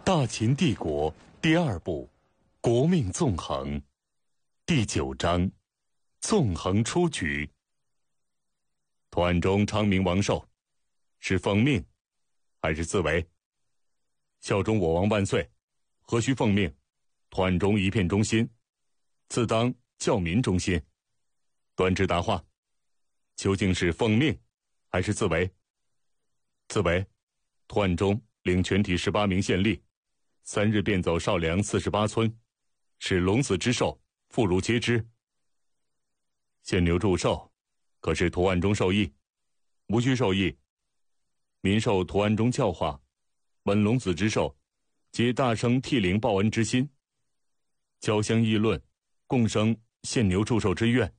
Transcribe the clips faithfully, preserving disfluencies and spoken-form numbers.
大秦帝国第二部，国命纵横，第九章，纵横出局。图案中昌明王寿，是奉命还是自为？效忠我王万岁，何须奉命？图案中一片忠心，自当教民忠心。端直答话，究竟是奉命还是自为？自为。图案中领全体十八名县吏，三日便走少梁四十八村，使龙子之寿，妇孺皆知。献牛祝寿，可是图案中授意？无需授意。民受图案中教化，闻龙子之寿，皆大声涕零报恩之心，交相议论，共生献牛祝寿之愿。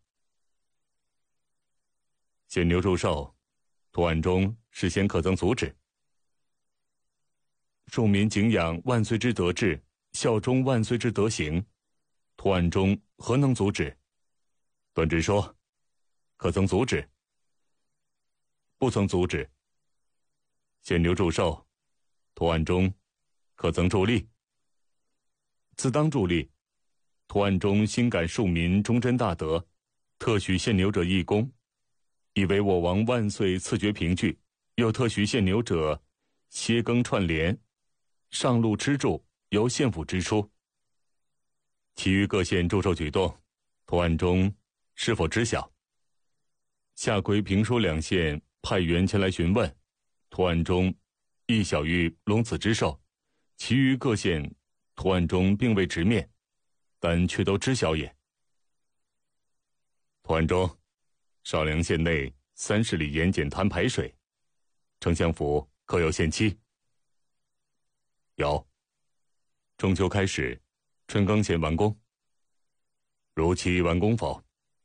献牛祝寿，图案中事先可曾阻止？庶民敬仰万岁之德治，效忠万岁之德行，图案中何能阻止？端直说，可曾阻止？不曾阻止。献牛祝寿，图案中可曾助力？自当助力。图案中心感庶民忠贞大德，特许献牛者一功，以为我王万岁赐爵凭据，又特许献牛者歇耕串联，上路吃住由县府支出。其余各县祝寿举动，图案中是否知晓？下归平书两县派员前来询问，图案中亦晓谕龙子之寿，其余各县图案中并未直面，但却都知晓也。图案中少梁县内三十里盐碱滩排水，丞相府可有限期？有。中秋开始，春耕前完工。如期完工否？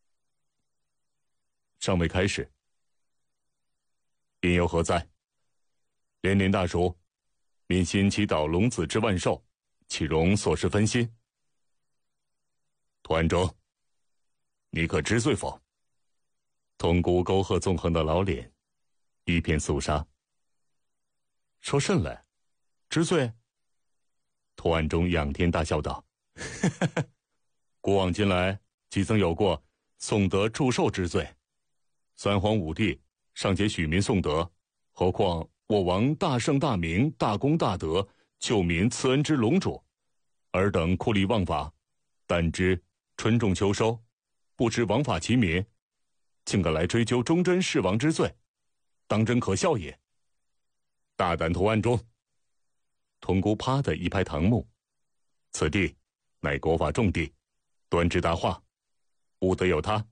尚未开始。因由何在？连年大暑，民心祈祷龙子之万寿，岂容所事分心？图案中，你可知罪否？铜箍沟壑纵横的老脸，一片肃杀。说甚来？知罪？图案中仰天大笑道：“古往今来，岂曾有过颂德祝寿之罪？三皇五帝尚且许民颂德，何况我王大圣大明大功大德救民赐恩之龙主？尔等酷吏枉法，但知春种秋收，不知王法其民，竟敢来追究忠贞弑王之罪，当真可笑也！大胆图案中！”铜箍啪的一拍堂木，此地乃国法重地，端直答话，不得有他。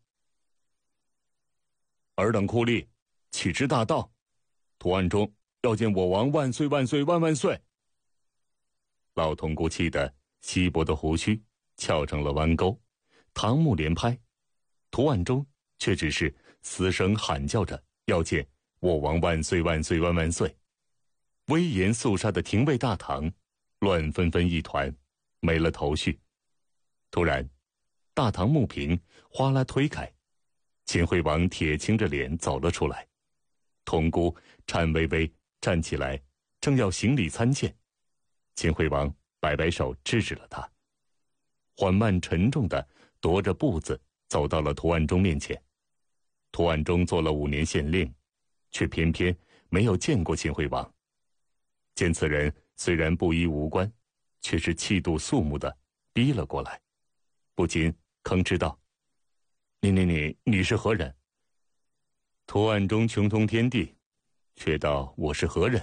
尔等酷吏岂知大道？图案中要见我王万岁万岁万万岁！老铜箍气得稀薄的胡须翘成了弯钩，堂木连拍，图案中却只是嘶声喊叫着要见我王万岁万岁万万岁。威严肃杀的廷尉大堂乱纷纷一团，没了头绪。突然大堂木屏哗啦推开，秦惠王铁青着脸走了出来，铜箍颤巍巍站起来，正要行礼参见，秦惠王摆摆手制止了他，缓慢沉重地踱着步子走到了图案中面前。图案中做了五年县令，却偏偏没有见过秦惠王。见此人虽然布衣无冠，却是气度肃穆的逼了过来，不禁吭哧道：“你你你你是何人？”图案中穷通天地，却道：“我是何人？”